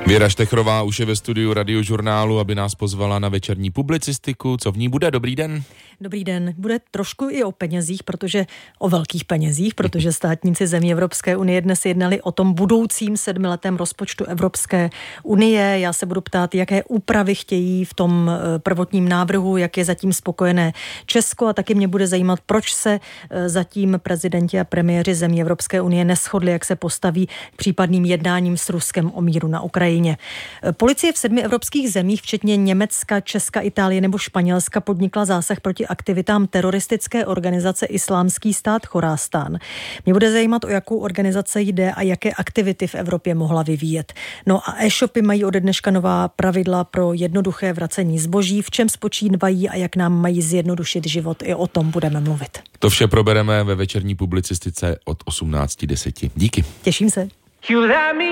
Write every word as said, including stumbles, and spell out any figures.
Věra Štechrová už je ve studiu Radiožurnálu, aby nás pozvala na večerní publicistiku. Co v ní bude? Dobrý den. Dobrý den. Bude trošku i o penězích, protože o velkých penězích, protože státníci zemí Evropské unie dnes jednali o tom budoucím sedmiletém rozpočtu Evropské unie. Já se budu ptát, jaké úpravy chtějí v tom prvotním návrhu, jak je zatím spokojené Česko, a taky mě bude zajímat, proč se zatím prezidenti a premiéři zemí Evropské unie neshodli, jak se postaví k případným jednáním s Ruskem o míru na Ukrajině. Policie v sedmi evropských zemích, včetně Německa, Česka, Itálie nebo Španělska, podnikla zásah proti aktivitám teroristické organizace Islámský stát Chorástan. Mě bude zajímat, o jakou organizaci jde a jaké aktivity v Evropě mohla vyvíjet. No a e-shopy mají ode dneška nová pravidla pro jednoduché vracení zboží. V čem spočívají a jak nám mají zjednodušit život, i o tom budeme mluvit. To vše probereme ve večerní publicistice od osmnáct deset. Díky. Těším se.